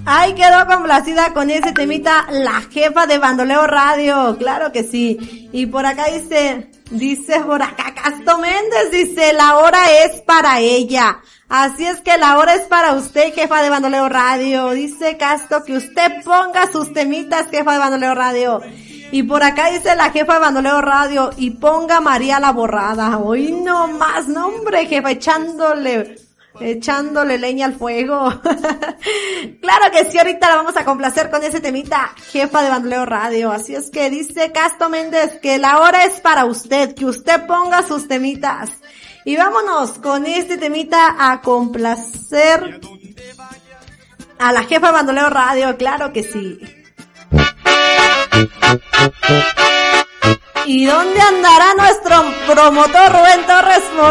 Ahí quedó complacida con ese temita la jefa de Bandoleo Radio, claro que sí. Y por acá dice por acá Casto Méndez, dice, la hora es para ella. Así es que la hora es para usted, jefa de Bandoleo Radio. Dice Casto que usted ponga sus temitas, jefa de Bandoleo Radio. Y por acá dice la jefa de Bandoleo Radio, y ponga María la Borrada. Hoy no más, no hombre, jefa, echándole leña al fuego. Claro que sí, ahorita la vamos a complacer con ese temita, jefa de Bandoleo Radio. Así es que dice Casto Méndez que la hora es para usted, que usted ponga sus temitas. Y vámonos con este temita a complacer a la jefa de Bandoleo Radio, claro que sí. ¿Y dónde andará nuestro promotor Rubén Torres?